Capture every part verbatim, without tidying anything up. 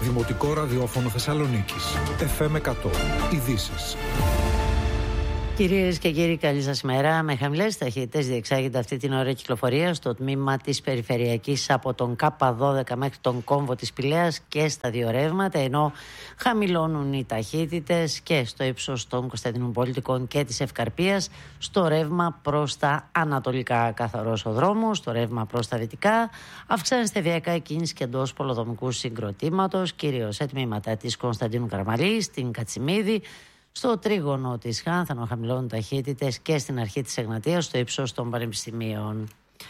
Δημοτικό ραδιόφωνο Θεσσαλονίκης. εφ εμ εκατό. Ειδήσεις. Κυρίες και κύριοι, καλή σας ημέρα. Με χαμηλές ταχύτητες διεξάγεται αυτή την ώρα κυκλοφορία στο τμήμα της Περιφερειακής από τον Κάπα δώδεκα μέχρι τον κόμβο της Πηλαίας και στα δύο ρεύματα, ενώ χαμηλώνουν οι ταχύτητες και στο ύψος των Κωνσταντινού Πολιτικών και της Ευκαρπίας, στο ρεύμα προς τα ανατολικά. Καθαρός ο δρόμος, στο ρεύμα προς τα δυτικά. Αυξάνεται σταδιακά η κίνηση και εντός πολεοδομικού συγκροτήματος, κυρίως σε τμήματα της Κωνσταντίνου Καραμαλή, στην Κατσιμίδη, στο τρίγωνο της Χάνθανο χαμηλώνουν ταχύτητες και στην αρχή της Εγνατίας στο ύψος των πανεπιστημίων.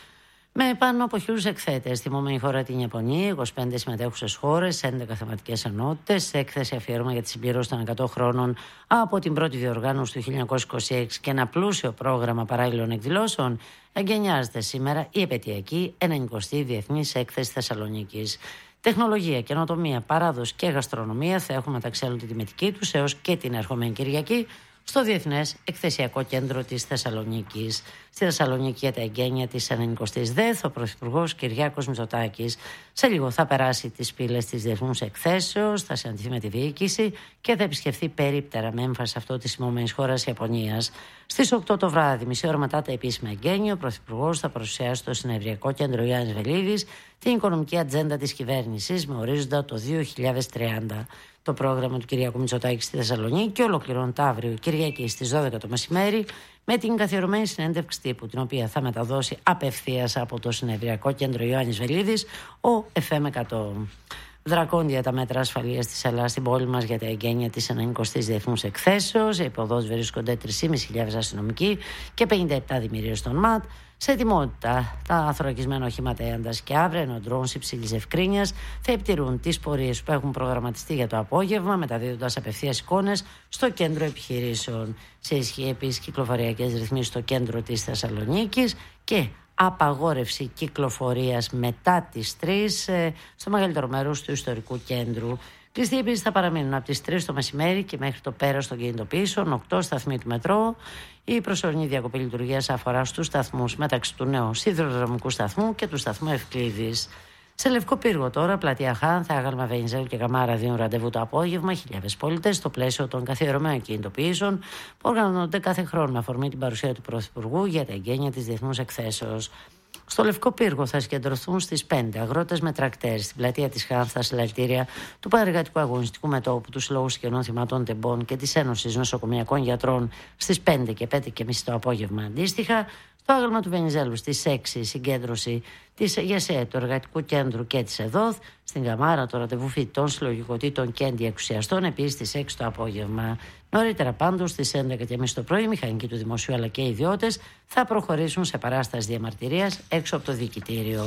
Με πάνω από χίλιους εκθέτες, θυμόμενη χώρα την Ιαπωνία, είκοσι πέντε συμμετέχουσες χώρες, έντεκα θεματικές ενότητες, έκθεση αφιέρωμα για τη συμπληρώση των εκατό χρόνων από την πρώτη διοργάνωση του χίλια εννιακόσια είκοσι έξι και ένα πλούσιο πρόγραμμα παράλληλων εκδηλώσεων, εγκαινιάζεται σήμερα η επαιτειακή ενενηκοστή Διεθνής Έκθεση Θεσσαλονίκης. Τεχνολογία, καινοτομία, παράδοση και γαστρονομία θα έχουν μεταξύ άλλων τη τιμητική τους έως και την ερχόμενη Κυριακή στο Διεθνές Εκθεσιακό Κέντρο της Θεσσαλονίκης. Στη Θεσσαλονίκη για τα εγγένεια της ενενηκοστής ΔΕΘ, ο Πρωθυπουργός Κυριάκος Μητσοτάκης σε λίγο θα περάσει τις πύλες της Διεθνούς Εκθέσεως, θα συναντηθεί με τη διοίκηση και θα επισκεφθεί περίπτερα με έμφαση αυτό της σημειωμένης χώρας Ιαπωνίας. Στις οκτώ το βράδυ, μισή ώρα μετά τα επίσημα εγγένεια, ο Πρωθυπουργός θα παρουσιάσει στο Συνεδριακό Κέντρο Ιωάννης Βελίδης την οικονομική ατζέντα της κυβέρνησης με ορίζοντα το δύο χιλιάδες τριάντα. Το πρόγραμμα του Κυριάκου Μητσοτάκη στη Θεσσαλονίκη ολοκληρώνεται αύριο Κυριακή στις δώδεκα το μεσημέρι με την καθιερωμένη συνέντευξη τύπου, την οποία θα μεταδώσει απευθείας από το Συνεδριακό Κέντρο Ιωάννης Βελίδης ο εφ εμ εκατό. Δρακόντια τα μέτρα ασφαλείας της Ελλάδας στην πόλη μας για τα εγγένεια της ενενηκοστής Διεθνούς Εκθέσεως. Σε υποδόσεις βρίσκονται τρεις χιλιάδες πεντακόσιοι αστυνομικοί και πενήντα επτά δημιουργίες των ΜΑΤ. Σε ετοιμότητα, τα αθωρακισμένα οχήματα Έαντας και Αύρα, ενώ ντρόουν υψηλής ευκρίνειας θα επιτηρούν τις πορείες που έχουν προγραμματιστεί για το απόγευμα, μεταδίδοντας απευθείας εικόνες στο κέντρο επιχειρήσεων. Σε ισχύ επίσης κυκλοφοριακές ρυθμίσεις στο κέντρο της Θεσσαλονίκης και απαγόρευση κυκλοφορίας μετά τις τρεις ε, στο μεγαλύτερο μέρος του ιστορικού κέντρου. Κλειστοί επίσης θα παραμείνουν από τις τρεις το μεσημέρι και μέχρι το πέρας των κινητοποιήσεων, οκτώ σταθμοί του μετρό. Η προσωρινή διακοπή λειτουργίας αφορά στους σταθμούς μεταξύ του νέου σιδηροδρομικού σταθμού και του σταθμού Ευκλήδης. Σε Λευκό Πύργο τώρα, πλατεία Χάνθ, Άγαλμα Βενιζέλου και Καμάρα δίνουν ραντεβού το απόγευμα. Χιλιάδες πολίτες στο πλαίσιο των καθιερωμένων κινητοποιήσεων που οργανώνονται κάθε χρόνο με αφορμή την παρουσία του Πρωθυπουργού για τα εγγένεια της Διεθνούς Εκθέσεως. Στο Λευκό Πύργο θα συγκεντρωθούν στις πέντε αγρότες με τρακτέρ στην πλατεία της Χάνθ στα συλλαλητήρια του Πανεργατικού Αγωνιστικού Μετώπου, του Συλλόγου Συγγενών Θυμάτων Τεμπών και της Ένωσης Νοσοκομιακών Γιατρών στις πέντε και πέντε και μισή το απόγευμα αντίστοιχα. Στο άγαλμα του Βενιζέλου στις έξι συγκέντρωση της ΓΕΣΕ, του Εργατικού Κέντρου και της ΕΔΟΘ. Στην Καμάρα το ραντεβού φοιτητών, συλλογικοτήτων και αντιεξουσιαστών επίσης στις έξι το απόγευμα. Νωρίτερα πάντως στις έντεκα και μισή το πρωί, οι μηχανικοί του Δημοσίου αλλά και οι ιδιώτες θα προχωρήσουν σε παράσταση διαμαρτυρίας έξω από το διοικητήριο.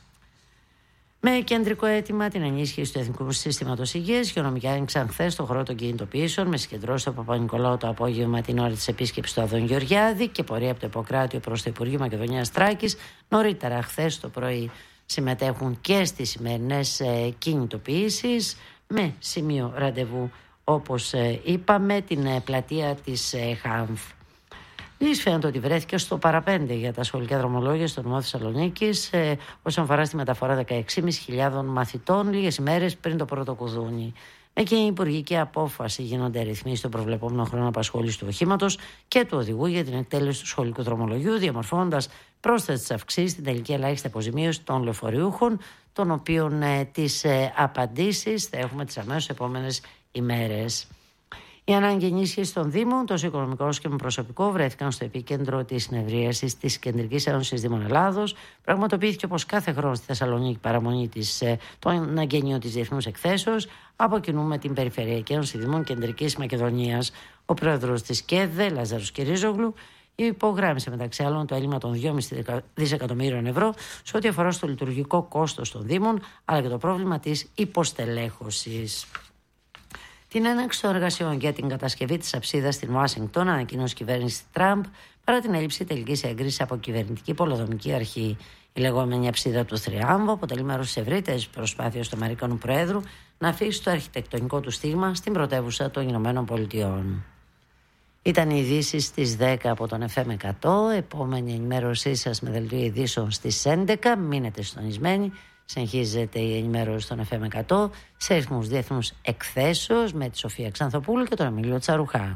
Με κεντρικό αίτημα την ενίσχυση του Εθνικού Συστήματος Υγείας, οι υγειονομικοί άνοιξαν χθες στον χώρο των κινητοποιήσεων με συγκεντρώσεις στο Παπα-Νικολάου το απόγευμα την ώρα της επίσκεψης του Αδών Γεωργιάδη και πορεία από το Ιπποκράτιο προς το Υπουργείο Μακεδονίας Θράκης. Νωρίτερα χθες το πρωί συμμετέχουν και στις σημερινές ε, κινητοποιήσεις με σημείο ραντεβού, όπως ε, είπαμε, την ε, πλατεία της ε, Χάνθ. Λύση φαίνεται ότι βρέθηκε στο παραπέντε για τα σχολικά δρομολόγια στο νομό Θεσσαλονίκης ε, όσον αφορά στη μεταφορά δεκαέξι χιλιάδες πεντακόσιων μαθητών λίγες ημέρες πριν το πρώτο κουδούνι. Με και η υπουργική απόφαση γίνονται ρυθμίσεις στον προβλεπόμενο χρόνο απασχόλησης του οχήματος και του οδηγού για την εκτέλεση του σχολικού δρομολογιού, διαμορφώνοντας πρόσθετες αυξήσεις στην τελική ελάχιστη αποζημίωση των λεωφορείουχων, των οποίων ε, τις ε, απαντήσεις θα έχουμε τις αμέσως επόμενες ημέρες. Η ανάγκη ενίσχυση των Δήμων, τόσο οικονομικό όσο και με προσωπικό, βρέθηκαν στο επίκεντρο της συνεδρίασης της Κεντρικής Ένωσης Δήμων Ελλάδος. Πραγματοποιήθηκε όπως κάθε χρόνο στη Θεσσαλονίκη παραμονή της, των αγγενείων της Διεθνούς Εκθέσεως, από κοινού με την Περιφερειακή Ένωση Δήμων Κεντρικής Μακεδονίας. Ο πρόεδρος της ΚΕΔΕ, Λάζαρος Κυρίζογλου, υπογράμμισε μεταξύ άλλων το έλλειμμα των δυόμισι δισεκατομμύριων ευρώ σε ό,τι αφορά στο λειτουργικό κόστος των Δήμων, αλλά και το πρόβλημα της υποστελέχωσης. Την έναρξη των εργασιών για την κατασκευή της αψίδας στην Ουάσιγκτον ανακοίνωσε η κυβέρνηση Τραμπ παρά την έλλειψη τελικής έγκρισης από κυβερνητική πολεοδομική αρχή. Η λεγόμενη αψίδα του Θριάμβου αποτελεί μέρος της ευρύτερης προσπάθειας του Αμερικανού Προέδρου να αφήσει το αρχιτεκτονικό του στίγμα στην πρωτεύουσα των Ηνωμένων Πολιτειών. Ήταν οι ειδήσεις στις δέκα από τον εφ εμ εκατό. Επόμενη ενημέρωσή σας με δελτίο ειδήσεων στις έντεκα. Μείνετε συντονισμένοι. Συνεχίζεται η ενημέρωση στον εφ εμ εκατό σε ρυθμούς διεθνούς εκθέσεως με τη Σοφία Ξανθοπούλου και τον Εμίλιο Τσαρουχά.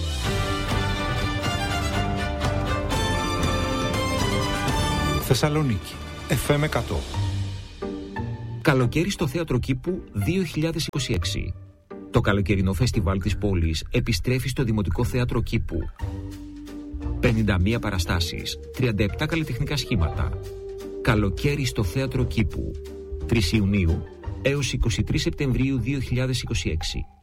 Θεσσαλονίκη, εφ εμ εκατό. Καλοκαίρι στο Θέατρο Κήπου δύο χιλιάδες είκοσι έξι. Το καλοκαιρινό φεστιβάλ της πόλης επιστρέφει στο Δημοτικό Θέατρο Κήπου. πενήντα μία παραστάσεις, τριάντα επτά καλλιτεχνικά σχήματα. Καλοκαίρι στο Θέατρο Κήπου. τρεις Ιουνίου έως είκοσι τρεις Σεπτεμβρίου δύο χιλιάδες είκοσι έξι.